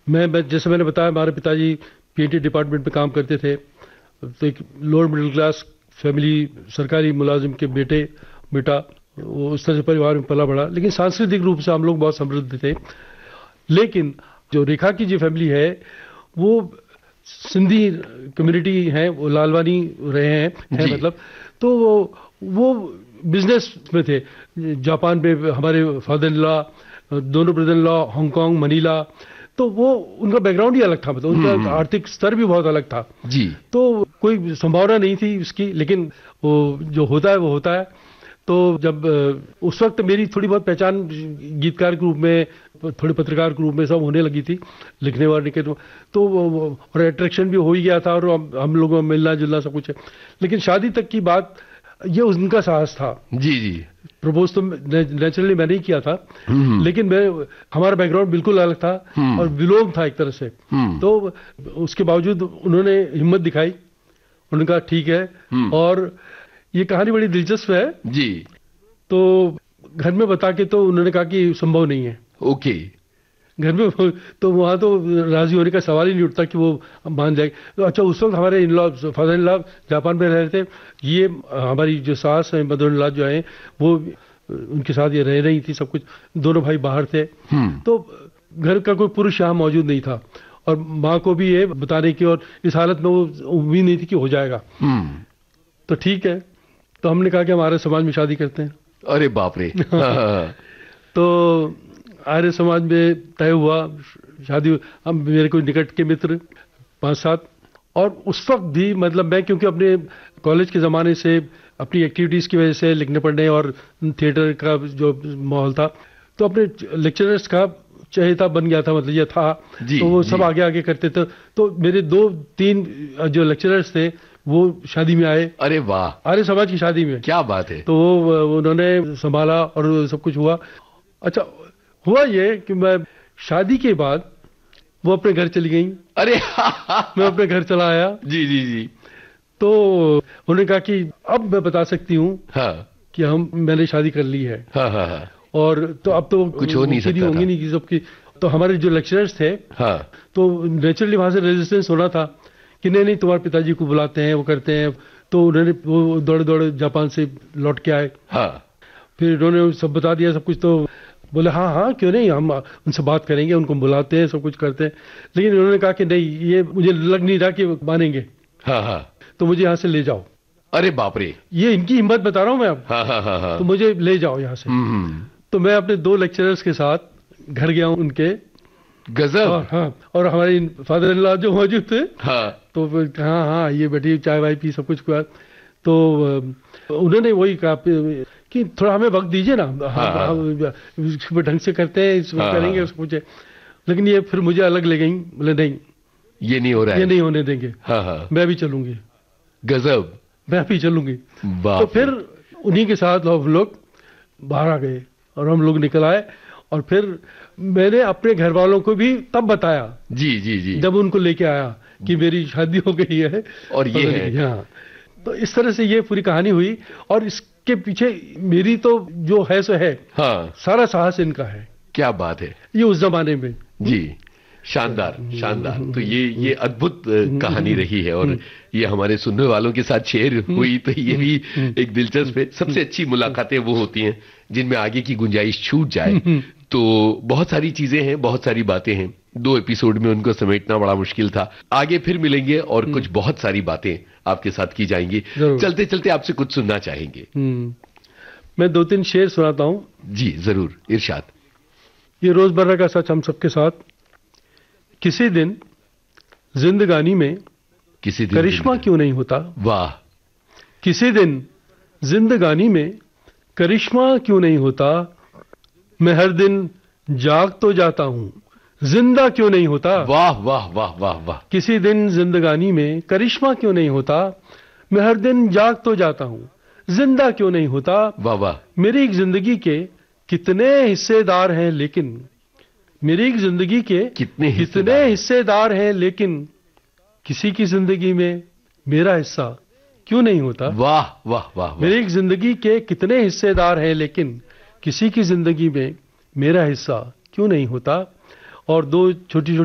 मैं जैसे मैंने बताया, हमारे पिताजी पीएटी डिपार्टमेंट में काम करते थे। तो एक लोअर मिडिल क्लास फैमिली, सरकारी मुलाजिम के बेटा, वो उस तरह से परिवार में पला बड़ा, लेकिन सांस्कृतिक रूप से हम लोग बहुत समृद्ध थे। लेकिन जो रेखा की जो फैमिली है, वो सिंधी कम्युनिटी है, वो लालवानी रहे हैं मतलब। तो वो बिजनेस में थे। जापान में हमारे फादर इन लॉ, दोनों brother in law, Hong Kong, Manila. तो वो उनका बैकग्राउंड ही अलग था, मतलब उनका आर्थिक स्तर भी बहुत अलग था जी। तो कोई संभावना नहीं थी उसकी, लेकिन वो जो होता है वो होता है। तो जब उस वक्त मेरी थोड़ी बहुत पहचान गीतकार के रूप में, थोड़े पत्रकार के रूप में सब होने लगी थी, लिखने वाले के तो और अट्रैक्शन भी हो ही गया था, और हम लोगों में मिलना जुलना सब कुछ है। लेकिन शादी तक की बात, ये उनका साहस था। जी जी। प्रपोज तो नेचुरली मैंने ही किया था, लेकिन हमारा बैकग्राउंड बिल्कुल अलग था और विलोम था एक तरह से। तो उसके बावजूद उन्होंने हिम्मत दिखाई, उन्होंने कहा ठीक है। और ये कहानी बड़ी दिलचस्प है जी। तो घर में बता के तो उन्होंने कहा कि संभव नहीं है। ओके। घर में तो वहाँ तो राजी होने का सवाल ही नहीं उठता कि वो मान जाए। तो अच्छा, उस वक्त हमारे in law, father in law Japan में रह रहे थे। ये हमारी जो सास है, मदर इन लॉ जो है, वो उनके साथ ये रह रही थी, सब कुछ। दोनों भाई बाहर थे। तो घर का कोई पुरुष यहाँ मौजूद नहीं था, और माँ को भी ये बताने की, और इस हालत में वो उम्मीद नहीं थी कि हो जाएगा। तो ठीक है, तो हमने कहा कि हम आर्य समाज में शादी करते हैं। अरे बाप रे। तो आर्य समाज में तय हुआ शादी। हम, मेरे कोई निकट के मित्र 5-7, और उस वक्त भी मतलब मैं, क्योंकि अपने कॉलेज के ज़माने से अपनी एक्टिविटीज़ की वजह से, लिखने पढ़ने और थिएटर का जो माहौल था, तो अपने लेक्चरर्स का चहेता बन गया था, मतलब ये था। तो वो सब आगे आगे करते थे। तो मेरे 2-3 जो लेक्चरर्स थे वो शादी में आए। अरे वाह, आर्य समाज की शादी में। क्या बात है। तो वो उन्होंने संभाला और सब कुछ हुआ। अच्छा, हुआ ये कि मैं शादी के बाद वो अपने घर चली गई। अरे मैं अपने घर चला आया। जी जी जी। तो उन्होंने कहा कि अब मैं बता सकती हूँ कि मैंने शादी कर ली है। और तो अब तो कुछ हो नहीं सकता होंगी नहीं सबकी। तो हमारे जो लेक्चरर्स थे, तो नेचुरली वहां से रेजिस्टेंस होना था कि नहीं तुम्हारे पिताजी को बुलाते हैं, वो करते हैं। तो उन्होंने वो दौड़े जापान से लौट के आए। फिर उन्होंने सब बता दिया सब कुछ। तो बोले हाँ क्यों नहीं, हम उनसे बात करेंगे, उनको बुलाते हैं, सब कुछ करते हैं। लेकिन उन्होंने कहा कि नहीं, ये मुझे लग नहीं रहा कि मानेंगे। तो मुझे यहाँ से ले जाओ। अरे बाप रे, ये इनकी हिम्मत बता रहा हूँ मैं अब। तो मुझे ले जाओ यहाँ से। तो मैं अपने 2 लेक्चरर्स के साथ घर गया हूँ उनके। गजब। और हमारे फादर इन लॉ जो मौजूद थे, तो हाँ ये बैठी, चाय वाय पी, सब कुछ किया। तो उन्होंने वही कहा कि थोड़ा हमें वक्त दीजिए ना, ढंग से करते हैं, करेंगे, उसको पूछे। लेकिन ये फिर मुझे अलग ले गई। बोले नहीं, ये नहीं हो रहा है, ये नहीं होने देंगे। मैं भी चलूंगी। गजब। मैं भी चलूंगी। तो फिर उन्हीं के साथ हम लोग बाहर आ गए और हम लोग निकल आए। और फिर मैंने अपने घर वालों को भी तब बताया, जी जी जी, जब उनको लेके आया कि मेरी शादी हो गई है और ये है। तो इस तरह से ये पूरी कहानी हुई। और इसके पीछे मेरी तो जो है सो है, सारा साहस इनका है। क्या बात है। ये उस जमाने में। जी, शानदार शानदार। तो ये अद्भुत कहानी रही है, और ये हमारे सुनने वालों के साथ शेयर हुई, तो ये भी एक दिलचस्प है। सबसे अच्छी मुलाकातें वो होती हैं जिनमें आगे की गुंजाइश छूट जाए। तो बहुत सारी चीजें हैं, बहुत सारी बातें हैं, 2 एपिसोड में उनको समेटना बड़ा मुश्किल था। आगे फिर मिलेंगे और कुछ बहुत सारी बातें आपके साथ की जाएंगी। चलते चलते आपसे कुछ सुनना चाहेंगे। मैं 2-3 शेर सुनाता हूँ। जी जरूर, इरशाद। ये रोजमर्रा का सच हम सबके साथ। किसी दिन जिंदगानी में करिश्मा क्यों नहीं होता। वाह। किसी दिन जिंदगानी में करिश्मा क्यों नहीं होता। मैं हर दिन जाग तो जाता हूँ, जिंदा क्यों नहीं होता। वाह वाह वाह वाह वाह। किसी दिन जिंदगानी में करिश्मा क्यों नहीं होता। मैं हर दिन जाग तो जाता हूँ, जिंदा क्यों नहीं होता। वाह वाह। मेरी जिंदगी के कितने हिस्सेदार हैं, लेकिन मेरी जिंदगी के कितने हिस्सेदार हैं, लेकिन किसी की जिंदगी में मेरा हिस्सा क्यों नहीं होता। वाह वाह वाह। मेरी जिंदगी के कितने हिस्सेदार हैं, लेकिन किसी की जिंदगी में मेरा हिस्सा क्यों नहीं होता। और 2 छोटी छोटी